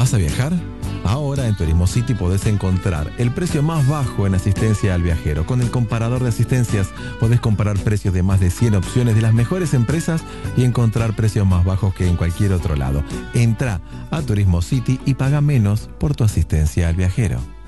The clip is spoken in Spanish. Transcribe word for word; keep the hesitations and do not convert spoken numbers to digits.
¿Vas a viajar? Ahora en Turismo City podés encontrar el precio más bajo en asistencia al viajero. Con el comparador de asistencias podés comparar precios de más de cien opciones de las mejores empresas y encontrar precios más bajos que en cualquier otro lado. Entra a Turismo City y paga menos por tu asistencia al viajero.